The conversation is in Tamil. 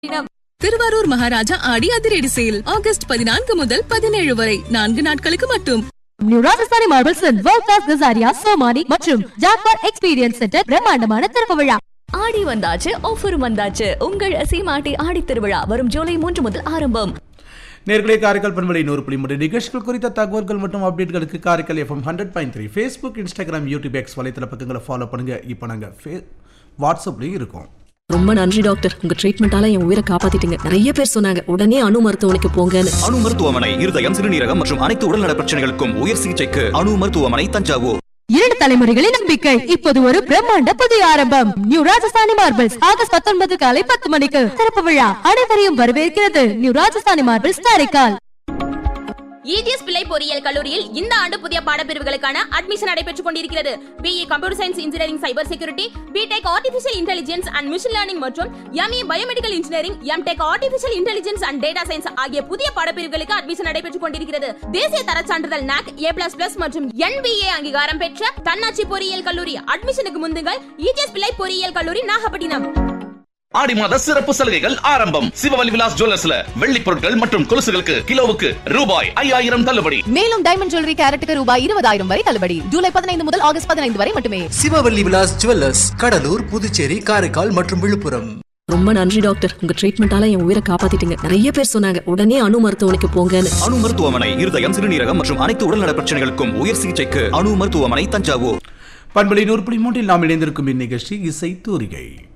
திருவாரூர் மகாராஜா ஆடி அதிரடி சேல் ஆகஸ்ட் 14 முதல் 17 வரை 4 நாட்களுக்கு மட்டும். New Rajasthani marbles world class Kajaria Somani மற்றும் ஜாக்வார் எக்ஸ்பீரியன்ஸ் சென்டர் பிரம்மாண்டமான திறப்பு விழா. ஆடி வந்தாச்சு, ஆஃபர் வந்தாச்சு. உங்கள் சீமாட்டி ஆடி திருவிழா வரும் ஜூலை 3 முதல் ஆரம்பம். நேர்களை காரைக்கால் பண்பலை 100.3 நிகழ்ச்சிகள் குறித்த தகவல்கள் மற்றும் அப்டேட்களுக்கு Karaikal FM 100.3 Facebook, Instagram, YouTube, X வலைத்தள பக்கங்களை ஃபாலோ பண்ணுங்க. இப்போ நாங்கள் வாட்ஸ்அப்லேயும் இருக்கோம். ரொம்ப நன்றி டாக்டர், உங்க ட்ரீட்மெண்டால என் உயிரை காப்பாத்திட்டீங்க. நிறைய பேர் சொன்னாங்க உடனே அணு மருத்துவமனைக்கு போங்கன்னு. அணு மருத்துவமனை இருதயம், சிறுநீரகம் மற்றும் அனைத்து உடல்நல பிரச்சனைகளுக்கும் உயர் சிகிச்சைக்கு அணு மருத்துவமனை, தஞ்சாவூர். 2 தலைமுறைகளின் நம்பிக்கை இப்போது ஒரு பிரம்மாண்ட புதிய ஆரம்பம். நியூ ராஜஸ்தானி மார்பிள்ஸ் ஆகஸ்ட் 19 காலை 10 மணிக்கு திறப்பு விழா. அனைவரையும் வரவேற்கிறது new Rajasthani marbles Karaikal. EGS பிள்ளை பொறியியல் கல்லூரியில் இந்த ஆண்டு புதிய பாடப்பிரிவுகளுக்கான அட்மிஷன் நடைபெற்றுக் கொண்டிருக்கிறது. BE computer science engineering cyber security, BTech artificial intelligence and machine learning மற்றும் ME biomedical engineering, MTech artificial intelligence and data science ஆகிய புதிய பாடப்பிரிவுகளுக்கு அட்மிஷன் நடைபெற்றுக் கொண்டிருக்கிறது. தேசிய தர சான்றிதழ் NAC A++ மற்றும் NBA அங்கீகாரம் பெற்ற தன்னாட்சி பொறியியல் கல்லூரி. அட்மிஷனுக்கு முந்துங்கள் EGS பிள்ளை பொறியியல் கல்லூரி, நாகப்பட்டினம். ஆடி மாத சிறப்பு சலுகைகள் ஆரம்பம். சிவவலி விலாஸ் ஜுவல்லர்ஸ்ல வெள்ளி பொருட்கள் மற்றும் கொலுசுகளுக்கு கிலோவுக்கு ரூபாய் 5000 தள்ளுபடி. மேலும் டைமண்ட் ஜுவல்லரி கேரட்டுக்கு ரூபாய் 20000 வரை தள்ளுபடி. ஜூலை 15 முதல் ஆகஸ்ட் 15 வரை மட்டுமே. சிவவல்லி விலாஸ் ஜுவல்லர்ஸ், கடலூர், புதுச்சேரி, காரைக்கால் மற்றும் விழுப்புரம். ரொம்ப நன்றி டாக்டர், உங்க ட்ரீட்மெண்டால என் உயிரை காப்பாத்திட்டீங்க. நிறைய பேர் சொன்னாங்க உடனே அணு மருத்துவமனைக்கு போங்கன்னு. அணு மருத்துவமனை இருதயம், சிறுநீரகம் மற்றும் அனைத்து உடல்நல பிரச்சனைகளுக்கும் உயர் சிகிச்சைக்கு அணு மருத்துவமனை, தஞ்சாவூர். பண்பலை 100.3 நாம் இணைந்திருக்கும் இந்நிகழ்ச்சி இசை தூரிகை.